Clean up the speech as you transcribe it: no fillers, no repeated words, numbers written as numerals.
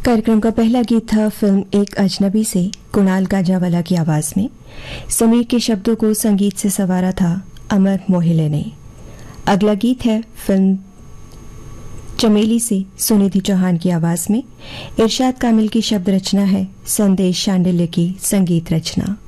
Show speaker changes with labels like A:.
A: कार्यक्रम का पहला गीत था फिल्म एक अजनबी से कुणाल गाजावाला की आवाज में। समीर के शब्दों को संगीत से संवारा था अमर मोहिले ने। अगला गीत है फिल्म चमेली से सुनिधि चौहान की आवाज में। इरशाद कामिल की शब्द रचना है, संदेश शांडिल्य की संगीत रचना।